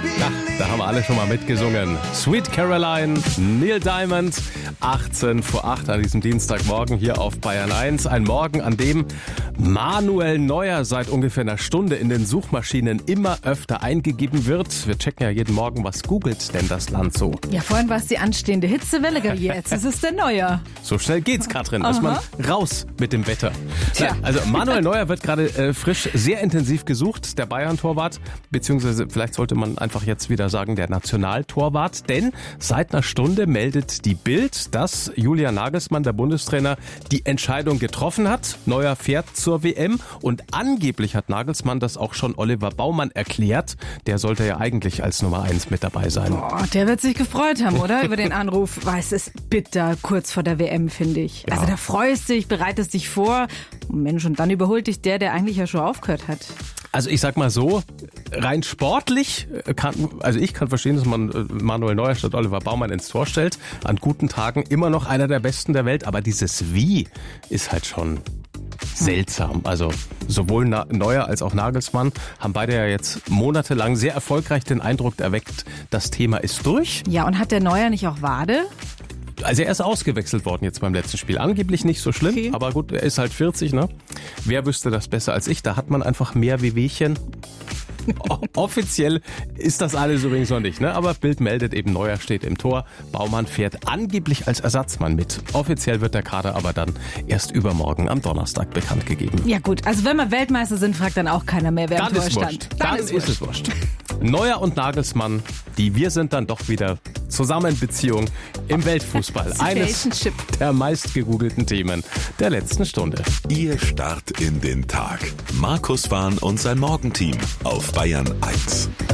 Ja, da haben wir alle schon mal mitgesungen. Sweet Caroline, Neil Diamond, 18 vor 8 an diesem Dienstagmorgen hier auf Bayern 1. Ein Morgen, an dem Manuel Neuer seit ungefähr einer Stunde in den Suchmaschinen immer öfter eingegeben wird. Wir checken ja jeden Morgen, was googelt denn das Land so? Ja, vorhin war es die anstehende Hitzewelle, jetzt ist es der Neuer. So schnell geht's, Katrin. Ist man raus mit dem Wetter. Tja. Also Manuel Neuer wird gerade frisch sehr intensiv gesucht, der Bayern-Torwart, beziehungsweise vielleicht sollte man einfach jetzt wieder sagen, der Nationaltorwart, denn seit einer Stunde meldet die Bild, dass Julian Nagelsmann, der Bundestrainer, die Entscheidung getroffen hat. Neuer fährt zur WM und angeblich hat Nagelsmann das auch schon Oliver Baumann erklärt. Der sollte ja eigentlich als Nummer 1 mit dabei sein. Boah, der wird sich gefreut haben, oder? Über den Anruf. Es ist bitter kurz vor der WM, finde ich. Ja. Also da freust dich, bereitest dich vor. Mensch, und dann überholt dich der eigentlich ja schon aufgehört hat. Also ich sag mal so, rein sportlich ich kann verstehen, dass man Manuel Neuer statt Oliver Baumann ins Tor stellt. An guten Tagen immer noch einer der Besten der Welt, aber dieses Wie ist halt schon seltsam. Also sowohl Neuer als auch Nagelsmann haben beide ja jetzt monatelang sehr erfolgreich den Eindruck erweckt, das Thema ist durch. Ja, und hat der Neuer nicht auch Wade? Also er ist ausgewechselt worden jetzt beim letzten Spiel. Angeblich nicht so schlimm, Okay. aber gut, er ist halt 40, ne? Wer wüsste das besser als ich? Da hat man einfach mehr Wehwehchen. Offiziell ist das alles übrigens noch nicht, ne? Aber Bild meldet eben, Neuer steht im Tor. Baumann fährt angeblich als Ersatzmann mit. Offiziell wird der Kader aber dann erst übermorgen am Donnerstag bekannt gegeben. Ja gut, also wenn wir Weltmeister sind, fragt dann auch keiner mehr, wer im Dann Tor ist stand. wurscht. Dann ist es wurscht. Neuer und Nagelsmann, wir sind dann doch wieder zusammen in Beziehung im Weltfußball. Eines Situationship. der meistgegoogelten Themen der letzten Stunde. Ihr Start in den Tag. Markus Wahn und sein Morgenteam auf Bayern 1.